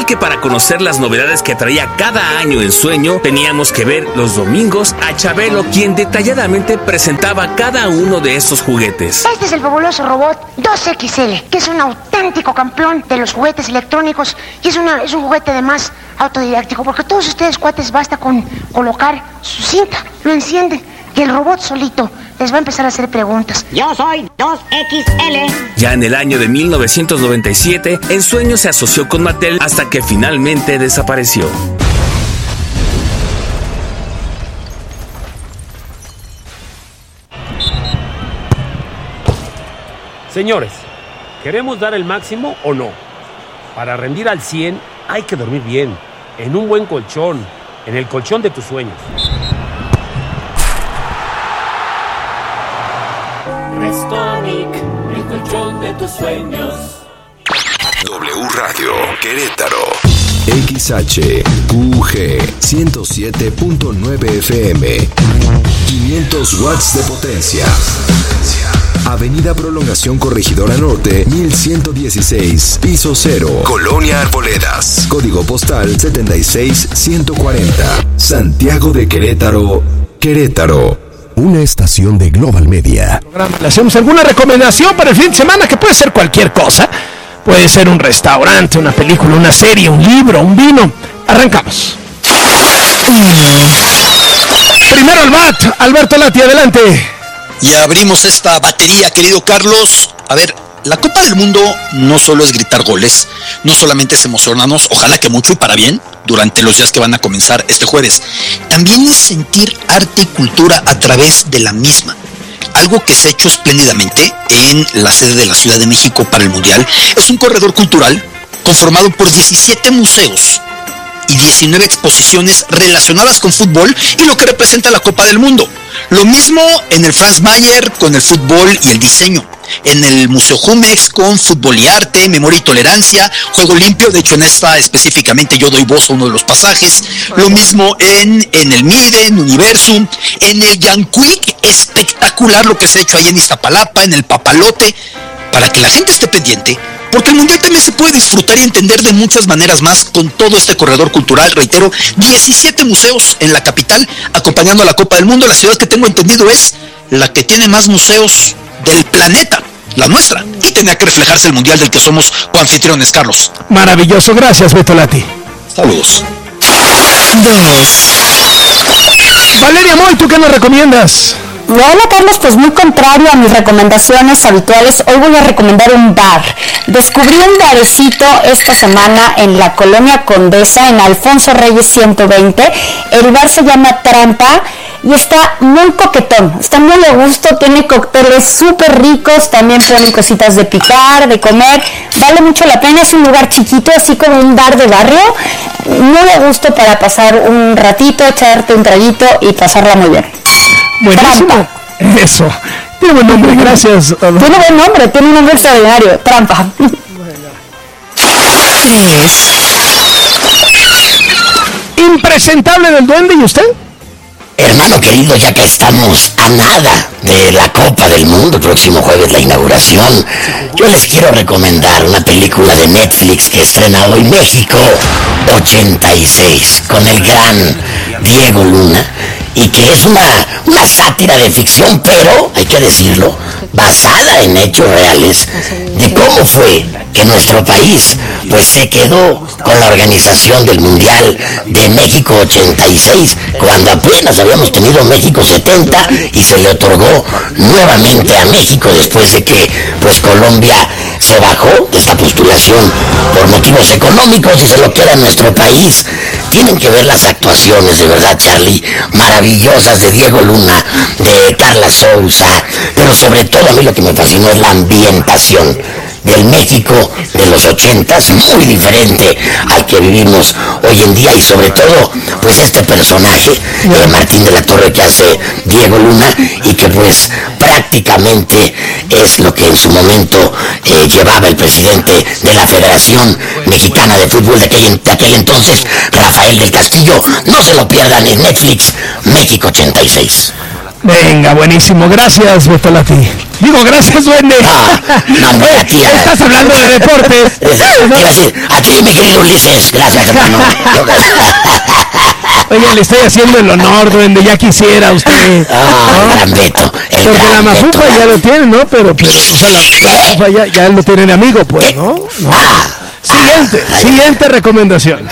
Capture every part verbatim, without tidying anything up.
Total que para conocer las novedades que traía cada año en Sueño, teníamos que ver los domingos a Chabelo, quien detalladamente presentaba cada uno de estos juguetes. Este es el fabuloso robot dos equis ele, que es un auténtico campeón de los juguetes electrónicos y es, una, es un juguete además autodidáctico, porque todos ustedes, cuates, basta con colocar su cinta, lo encienden y el robot solito les va a empezar a hacer preguntas. Yo soy dos equis ele. Ya en el año de mil novecientos noventa y siete, En Sueño se asoció con Mattel hasta que finalmente desapareció. Señores, ¿queremos dar el máximo o no? Para rendir al cien hay que dormir bien, en un buen colchón, en el colchón de tus sueños. Restonic, el colchón de tus sueños. W Radio Querétaro. X H Q G ciento siete punto nueve F M. quinientos watts de potencia. Avenida Prolongación Corregidora Norte, mil ciento dieciséis, piso cero, Colonia Arboledas. Código postal setenta y seis ciento cuarenta. Santiago de Querétaro, Querétaro. Una estación de Global Media. Le hacemos alguna recomendación para el fin de semana, que puede ser cualquier cosa. Puede ser un restaurante, una película, una serie, un libro, un vino. Arrancamos. Primero al bat, Alberto Lati, adelante. Y abrimos esta batería, querido Carlos. A ver, la Copa del Mundo no solo es gritar goles, no solamente es emocionarnos, ojalá que mucho y para bien, durante los días que van a comenzar este jueves. También es sentir arte y cultura a través de la misma. Algo que se ha hecho espléndidamente en la sede de la Ciudad de México para el Mundial es un corredor cultural conformado por diecisiete museos y diecinueve exposiciones relacionadas con fútbol y lo que representa la Copa del Mundo. Lo mismo en el Franz Mayer con el fútbol y el diseño, en el Museo Jumex con fútbol y arte, memoria y tolerancia, juego limpio, de hecho en esta específicamente yo doy voz a uno de los pasajes, lo mismo en, en el Miden, Universum, en el Yanquic, espectacular lo que se ha hecho ahí en Iztapalapa, en el Papalote, para que la gente esté pendiente, porque el Mundial también se puede disfrutar y entender de muchas maneras más con todo este corredor cultural. Reitero, diecisiete museos en la capital acompañando a la Copa del Mundo. La ciudad que tengo entendido es la que tiene más museos del planeta, la nuestra, y tenía que reflejarse el Mundial del que somos coanfitriones, Carlos. Maravilloso, gracias, Beto Lati. Saludos. Valeria Moy, ¿tú qué nos recomiendas? Hola Carlos, pues muy contrario a mis recomendaciones habituales, hoy voy a recomendar un bar. Descubrí un barecito esta semana en la Colonia Condesa, en Alfonso Reyes ciento veinte. El bar se llama Trampa y está muy coquetón, está muy a gusto, tiene cócteles súper ricos, también ponen cositas de picar, de comer, vale mucho la pena, es un lugar chiquito, así como un bar de barrio, muy a gusto para pasar un ratito, echarte un traguito y pasarla muy bien. Buenísimo. Trampa. Eso. Tiene buen nombre, gracias. Tiene buen nombre, tiene un nombre extraordinario. Trampa. Impresentable del Duende, ¿y usted? Hermano querido, ya que estamos a nada de la Copa del Mundo, próximo jueves la inauguración, yo les quiero recomendar una película de Netflix que estrena hoy México ochenta y seis, con el gran Diego Luna, y que es una, una sátira de ficción, pero, hay que decirlo, basada en hechos reales, de cómo fue que nuestro país pues se quedó con la organización del Mundial de México ochenta y seis, cuando apenas habíamos tenido México setenta y se le otorgó nuevamente a México después de que pues Colombia se bajó de esta postulación por motivos económicos y se lo queda en nuestro país. Tienen que ver las actuaciones, de verdad, Charlie, maravillosas de Diego Luna, de Carla Souza, pero sobre todo a mí lo que me fascinó es la ambientación del México de los ochentas, muy diferente al que vivimos hoy en día, y sobre todo pues este personaje eh, Martín de la Torre, que hace Diego Luna, y que pues prácticamente es lo que en su momento eh, llevaba el presidente de la Federación Mexicana de Fútbol de aquel, de aquel entonces, Rafael del Castillo. No se lo pierdan en Netflix, México ochenta y seis. Venga, buenísimo. Gracias, Betolati. Digo, gracias, duende. No, no, a ti. Estás hablando de deportes. Iba a decir, a ti, mi querido Ulises. Gracias, hermano. Oye, le estoy haciendo el honor, duende, ya quisiera usted. Ah, el gran Beto. El Porque gran la mafufa Beto. ya lo tiene, ¿no? Pero, pero, o sea, la, la mafufa ya, ya lo tiene de amigo, pues, ¿no? ¿No? Ah, Siguiente, siguiente recomendación.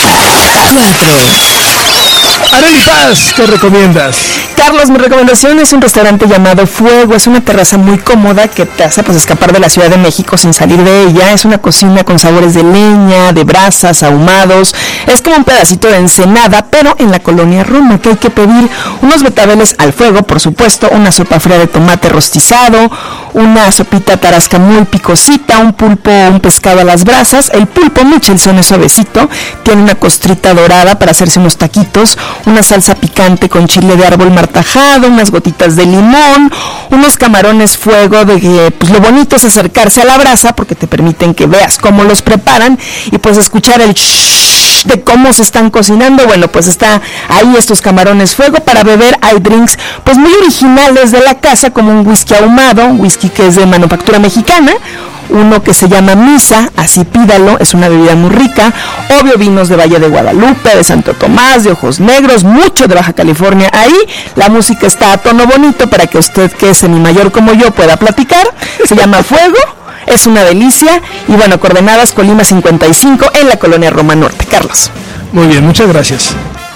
Arely Paz, ¿qué recomiendas? Carlos, mi recomendación es un restaurante llamado Fuego. Es una terraza muy cómoda que te hace pues escapar de la Ciudad de México sin salir de ella. Es una cocina con sabores de leña, de brasas, ahumados. Es como un pedacito de Ensenada, pero en la colonia Roma, que hay que pedir unos betabeles al fuego, por supuesto, una sopa fría de tomate rostizado, una sopita tarasca muy picosita, un pulpo, un pescado a las brasas. El pulpo michelson es suavecito, tiene una costrita dorada para hacerse unos taquitos, una salsa picante con chile de árbol martajado, unas gotitas de limón, unos camarones fuego, de que pues lo bonito es acercarse a la brasa porque te permiten que veas cómo los preparan y pues escuchar el shhh de cómo se están cocinando. Bueno, pues está ahí estos camarones fuego. Para beber hay drinks pues muy originales de la casa, como un whisky ahumado, un whisky que es de manufactura mexicana, uno que se llama Misa, así pídalo, es una bebida muy rica. Obvio, vinos de Valle de Guadalupe, de Santo Tomás, de Ojos Negros, mucho de Baja California. Ahí la música está a tono bonito para que usted, que es semi-mayor como yo, pueda platicar. Se llama Fuego, es una delicia. Y bueno, coordenadas Colima cincuenta y cinco en la colonia Roma Norte. Carlos. Muy bien, muchas gracias.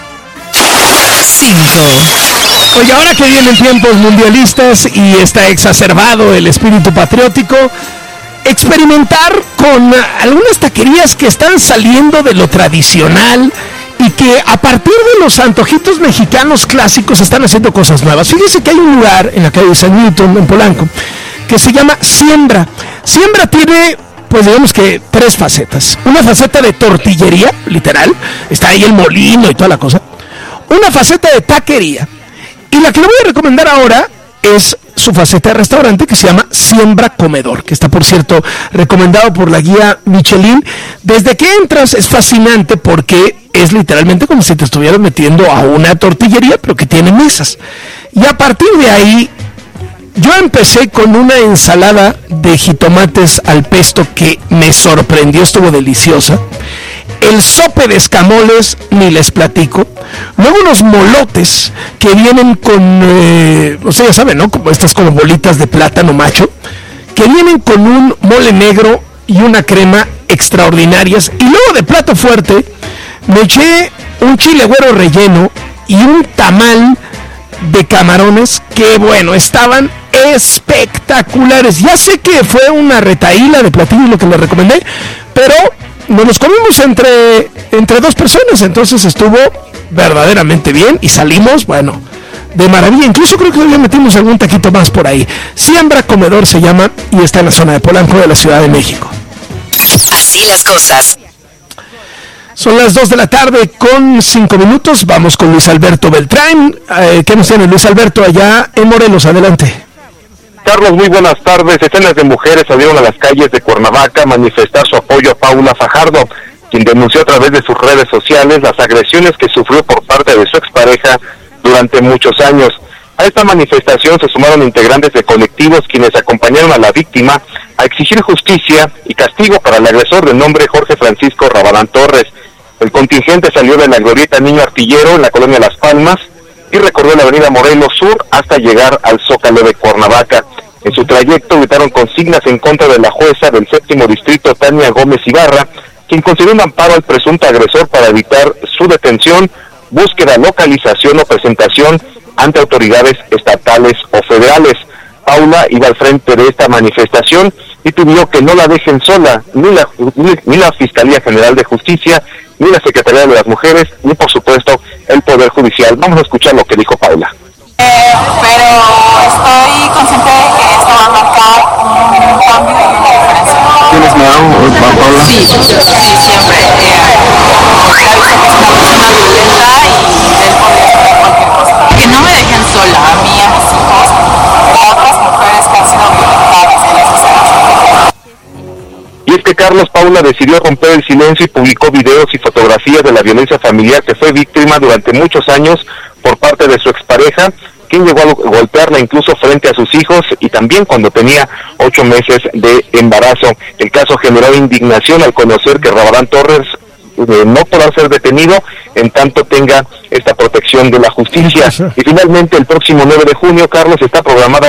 cinco. Oye, ahora que vienen tiempos mundialistas y está exacerbado el espíritu patriótico, experimentar con algunas taquerías que están saliendo de lo tradicional y que a partir de los antojitos mexicanos clásicos están haciendo cosas nuevas. Fíjense que hay un lugar en la calle San Newton, en Polanco, que se llama Siembra. Siembra tiene, pues digamos que tres facetas. Una faceta de tortillería, literal, está ahí el molino y toda la cosa. Una faceta de taquería. Y la que le voy a recomendar ahora es su faceta de restaurante, que se llama Siembra Comedor, que está, por cierto, recomendado por la guía Michelin. Desde que entras es fascinante porque es literalmente como si te estuvieras metiendo a una tortillería, pero que tiene mesas. Y a partir de ahí, yo empecé con una ensalada de jitomates al pesto que me sorprendió, estuvo deliciosa. El sope de escamoles, ni les platico. Luego unos molotes que vienen con, eh, o sea, ya saben, ¿no? Como estas como bolitas de plátano macho, que vienen con un mole negro y una crema extraordinarias. Y luego de plato fuerte, me eché un chile güero relleno y un tamal de camarones que, bueno, estaban espectaculares. Ya sé que fue una retaíla de platillos lo que les recomendé, pero nos los comimos entre, entre dos personas, entonces estuvo verdaderamente bien y salimos, bueno, de maravilla. Incluso creo que todavía metimos algún taquito más por ahí. Siembra Comedor se llama y está en la zona de Polanco de la Ciudad de México. Así las cosas. Son las dos de la tarde con cinco minutos. Vamos con Luis Alberto Beltrán. Eh, ¿Qué nos tiene Luis Alberto allá en Morelos? Adelante. Carlos, muy buenas tardes. Decenas de mujeres salieron a las calles de Cuernavaca a manifestar su apoyo a Paula Fajardo, quien denunció a través de sus redes sociales las agresiones que sufrió por parte de su expareja durante muchos años. A esta manifestación se sumaron integrantes de colectivos quienes acompañaron a la víctima a exigir justicia y castigo para el agresor de nombre Jorge Francisco Rabadán Torres. El contingente salió de la glorieta Niño Artillero en la colonia Las Palmas y recorrió la avenida Morelos Sur hasta llegar al Zócalo de Cuernavaca. En su trayecto gritaron consignas en contra de la jueza del séptimo distrito, Tania Gómez Ibarra, quien concedió un amparo al presunto agresor para evitar su detención, búsqueda, localización o presentación ante autoridades estatales o federales. Paula iba al frente de esta manifestación y pidió que no la dejen sola, ni la, ni, ni la Fiscalía General de Justicia, ni la Secretaría de las Mujeres, ni por supuesto el Poder Judicial. Vamos a escuchar lo que dijo Paula. Eh, pero estoy consciente de que esto va a marcar un cambio y una diferencia. ¿Tienes miedo, Paula? Sí, sí, siempre. Eh, la vista que es una persona violenta y él podría hacer cualquier cosa. Que no me dejen sola, a mí, a mis hijos, a otras mujeres que han sido violentadas en las escenas. Y es que Carlos, Paula decidió romper el silencio y publicó videos y fotografías de la violencia familiar que fue víctima durante muchos años por parte de su expareja, quien llegó a golpearla incluso frente a sus hijos y también cuando tenía ocho meses de embarazo. El caso generó indignación al conocer que Rabadán Torres eh, no podrá ser detenido en tanto tenga esta protección de la justicia. Y finalmente el próximo nueve de junio, Carlos, está programada